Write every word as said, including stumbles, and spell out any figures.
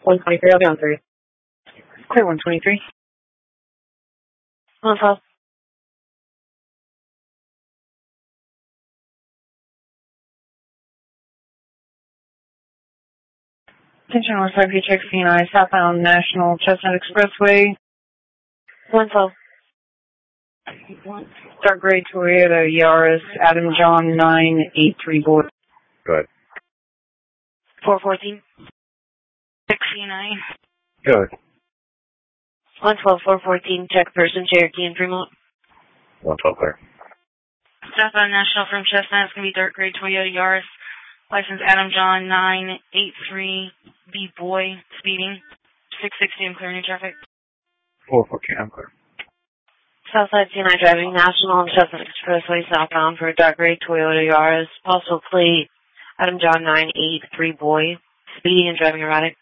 one twenty-three, I'll be on three. Clear one twenty-three. one twelve. Attention Northside P H X C nine, southbound National Chestnut Expressway. one twelve. Dark gray Toyota Yaris, Adam John nine eight three boy. Go ahead. four fourteen. X C nine. Go ahead. one twelve, four fourteen, check person, Cherokee and Fremont. one twelve clear. Southbound National from Chestnut, it's going to be dark gray Toyota Yaris. License Adam John nine eight three B boy, speeding. six sixty, I'm clearing traffic. four fourteen, I'm clear. Southside C nine driving National and Chestnut Expressway southbound for a dark gray Toyota Yaris. Also plate Adam John nine eight three boy, speeding and driving erratic.